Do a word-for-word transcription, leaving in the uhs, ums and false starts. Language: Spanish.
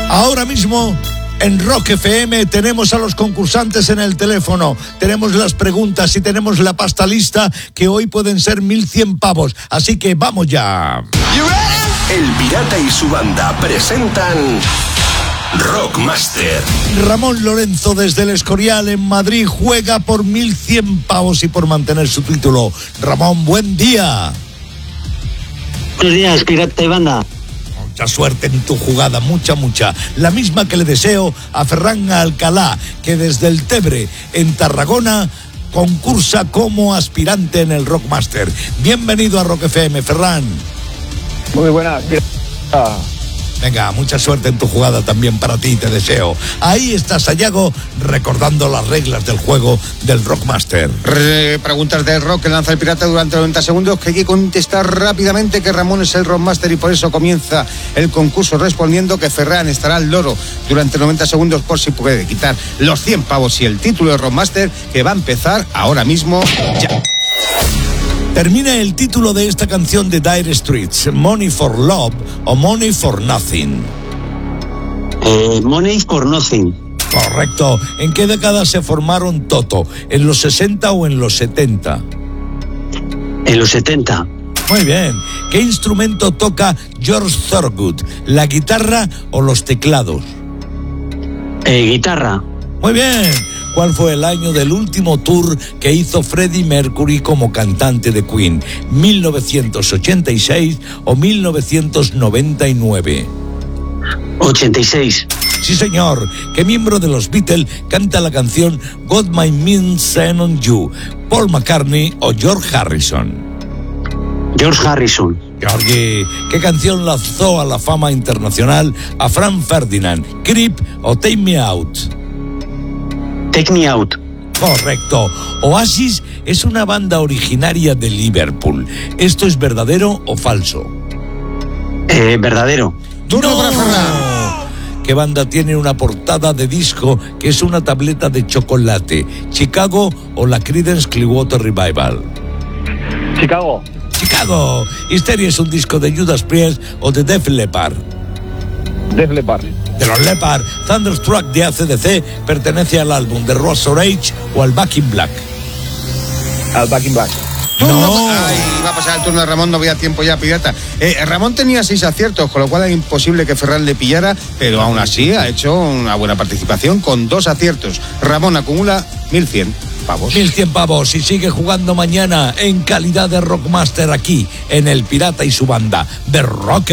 Ahora mismo en Rock F M tenemos a los concursantes en el teléfono, tenemos las preguntas y tenemos la pasta lista, que hoy pueden ser mil cien pavos, así que vamos ya. El Pirata y su banda presentan Rockmaster. Ramón Lorenzo desde el Escorial en Madrid juega por mil cien pavos y por mantener su título. Ramón, buen día. Buenos días, Pirata y banda. Mucha suerte en tu jugada, mucha, mucha. La misma que le deseo a Ferran Alcalá, que desde el Tebre, en Tarragona, concursa como aspirante en el Rockmaster. Bienvenido a Rock F M, Ferran. Muy buenas. Ah. Venga, mucha suerte en tu jugada también para ti, te deseo. Ahí está Sayago recordando las reglas del juego del Rockmaster. Re- preguntas del rock que lanza el pirata durante noventa segundos, que hay que contestar rápidamente, que Ramón es el Rockmaster y por eso comienza el concurso respondiendo que Ferran estará al loro durante noventa segundos por si puede quitar los cien pavos y el título de Rockmaster, que va a empezar ahora mismo ya. Termina el título de esta canción de Dire Straits, Money for Love o Money for Nothing. Eh, Money for Nothing. Correcto. ¿En qué década se formaron Toto? ¿En los sesenta o en los setenta? En los setenta. Muy bien. ¿Qué instrumento toca George Thorogood? ¿La guitarra o los teclados? Eh, guitarra. Muy bien. ¿Cuál fue el año del último tour que hizo Freddie Mercury como cantante de Queen? ¿mil novecientos ochenta y seis o mil novecientos noventa y nueve? ochenta y seis. Sí, señor. ¿Qué miembro de los Beatles canta la canción Got My Mind Set on You? ¿Paul McCartney o George Harrison? George Harrison. Georgie, ¿qué canción lanzó a la fama internacional a Franz Ferdinand? ¿Creep o Take Me Out? Take Me Out. Correcto. Oasis es una banda originaria de Liverpool. ¿Esto es verdadero o falso? Eh, verdadero. Turno ¡No! para Ferran. ¿Qué banda tiene una portada de disco que es una tableta de chocolate? ¿Chicago o la Creedence Clearwater Revival? Chicago. Chicago. ¿Hysteria es un disco de Judas Priest o de Def Leppard? Def Leppard. De los Leppard. Thunderstruck de A C D C pertenece al álbum de Razor Age o al Back in Black. Al Back in Black. Turno. No. Ay, va a pasar el turno de Ramón, no había tiempo ya, pirata. Eh, Ramón tenía seis aciertos, con lo cual era imposible que Ferran le pillara, pero aún así ha hecho una buena participación con dos aciertos. Ramón acumula mil cien pavos. mil cien pavos y sigue jugando mañana en calidad de Rockmaster aquí en El Pirata y su banda de Rock